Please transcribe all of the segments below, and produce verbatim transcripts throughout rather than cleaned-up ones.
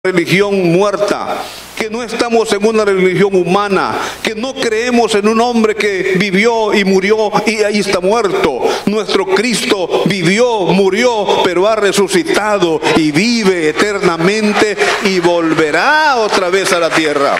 religión muerta, que no estamos en una religión humana, que no creemos en un hombre que vivió y murió y ahí está muerto. Nuestro Cristo vivió, murió, pero ha resucitado y vive eternamente y volverá otra vez a la tierra.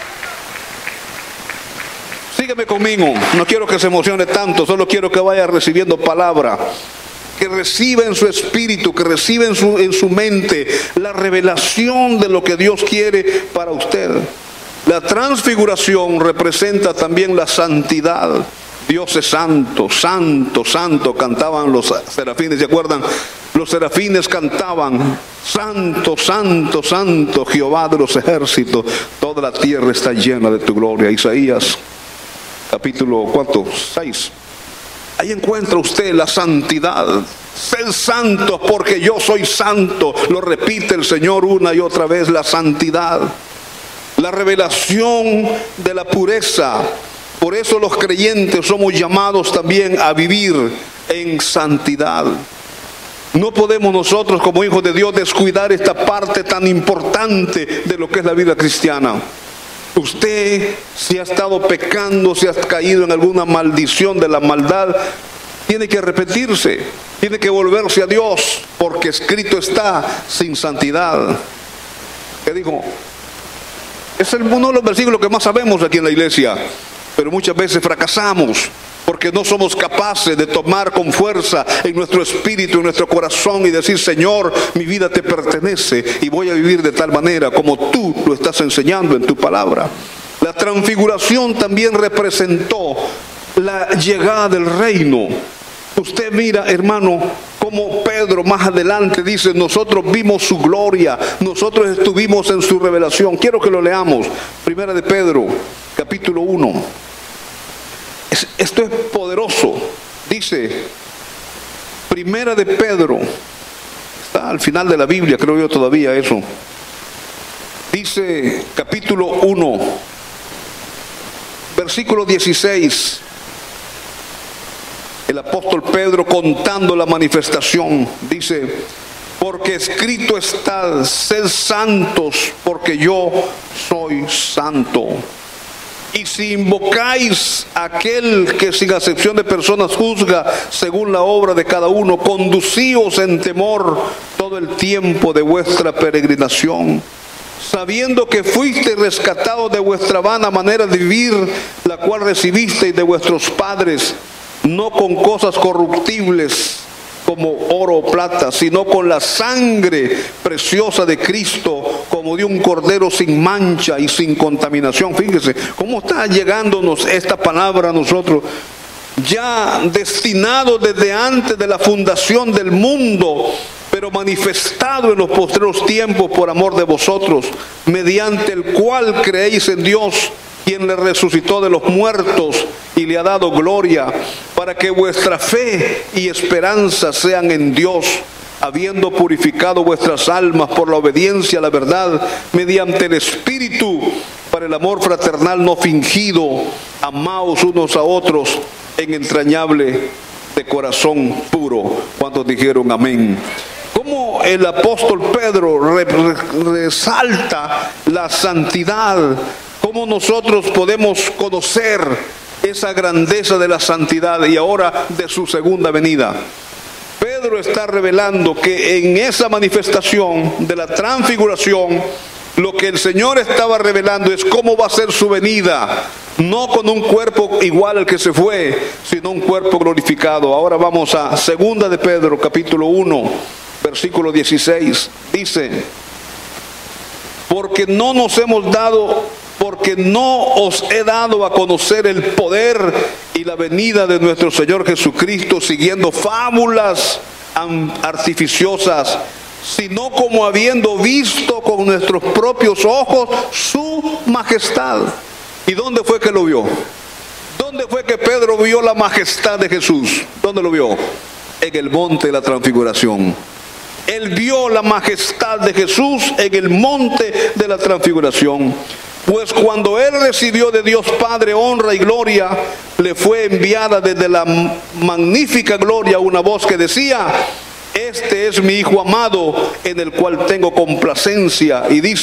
Sígueme conmigo, no quiero que se emocione tanto, solo quiero que vaya recibiendo palabra. Que reciba en su espíritu, que reciba en su, en su mente la revelación de lo que Dios quiere para usted. La transfiguración representa también la santidad. Dios es santo, santo, santo, cantaban los serafines, ¿se acuerdan? Los serafines cantaban, santo, santo, santo, Jehová de los ejércitos, toda la tierra está llena de tu gloria. Isaías, capítulo, ¿cuánto? seis. Ahí encuentra usted la santidad. Sed santos porque yo soy santo. Lo repite el Señor una y otra vez, la santidad. La revelación de la pureza. Por eso los creyentes somos llamados también a vivir en santidad. No podemos nosotros como hijos de Dios descuidar esta parte tan importante de lo que es la vida cristiana. Usted, si ha estado pecando, si ha caído en alguna maldición de la maldad, tiene que arrepentirse, tiene que volverse a Dios, porque escrito está, sin santidad. ¿Qué dijo? Es el, uno de los versículos que más sabemos aquí en la iglesia, pero muchas veces fracasamos, porque no somos capaces de tomar con fuerza en nuestro espíritu, en nuestro corazón y decir, Señor, mi vida te pertenece y voy a vivir de tal manera como tú lo estás enseñando en tu palabra. La transfiguración también representó la llegada del reino. Usted mira, hermano, como Pedro más adelante dice, nosotros vimos su gloria, nosotros estuvimos en su revelación. Quiero que lo leamos. Primera de Pedro, capítulo uno. Esto es poderoso. Dice, Primera de Pedro, está al final de la Biblia, creo yo todavía eso. Dice, capítulo uno, versículo dieciséis. El apóstol Pedro contando la manifestación, dice, porque escrito está, sed santos, porque yo soy santo. Y si invocáis a aquel que sin acepción de personas juzga según la obra de cada uno, conducíos en temor todo el tiempo de vuestra peregrinación, sabiendo que fuiste rescatados de vuestra vana manera de vivir, la cual recibisteis de vuestros padres, no con cosas corruptibles como oro o plata, sino con la sangre preciosa de Cristo, como de un cordero sin mancha y sin contaminación. Fíjese cómo está llegándonos esta palabra a nosotros, ya destinado desde antes de la fundación del mundo, pero manifestado en los postreros tiempos por amor de vosotros, mediante el cual creéis en Dios, quien le resucitó de los muertos y le ha dado gloria, para que vuestra fe y esperanza sean en Dios, habiendo purificado vuestras almas por la obediencia a la verdad, mediante el Espíritu, para el amor fraternal no fingido, amaos unos a otros en entrañable de corazón puro. ¿Cuántos dijeron amén? Como el apóstol Pedro re, re, resalta la santidad, cómo nosotros podemos conocer esa grandeza de la santidad y ahora de su segunda venida. Pedro está revelando que en esa manifestación de la transfiguración, lo que el Señor estaba revelando es cómo va a ser su venida, no con un cuerpo igual al que se fue, sino un cuerpo glorificado. Ahora vamos a segunda de Pedro, capítulo uno, versículo dieciséis. Dice, porque no nos hemos dado... porque no os he dado a conocer el poder y la venida de nuestro Señor Jesucristo siguiendo fábulas artificiosas, sino como habiendo visto con nuestros propios ojos su majestad. ¿Y dónde fue que lo vio? ¿Dónde fue que Pedro vio la majestad de Jesús? ¿Dónde lo vio? En el monte de la transfiguración. Él vio la majestad de Jesús en el monte de la transfiguración. Pues cuando él recibió de Dios Padre honra y gloria, le fue enviada desde la magnífica gloria una voz que decía, este es mi Hijo amado, en el cual tengo complacencia. Y dice